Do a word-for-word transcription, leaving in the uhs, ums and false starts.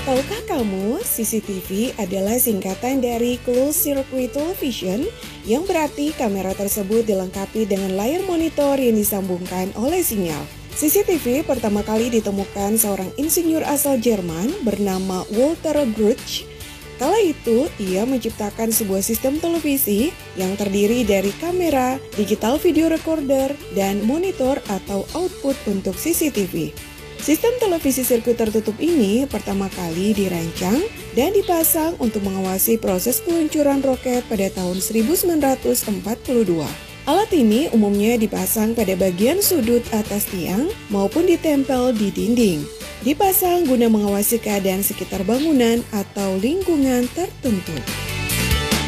Tahukah kamu, C C T V adalah singkatan dari Closed Circuit Television yang berarti kamera tersebut dilengkapi dengan layar monitor yang disambungkan oleh sinyal. C C T V pertama kali ditemukan seorang insinyur asal Jerman bernama Walter Grutsch. Kala itu, ia menciptakan sebuah sistem televisi yang terdiri dari kamera, digital video recorder, dan monitor atau output untuk C C T V. Sistem televisi sirkuit tertutup ini pertama kali dirancang dan dipasang untuk mengawasi proses peluncuran roket pada tahun seribu sembilan ratus empat puluh dua. Alat ini umumnya dipasang pada bagian sudut atas tiang maupun ditempel di dinding. Dipasang guna mengawasi keadaan sekitar bangunan atau lingkungan tertentu.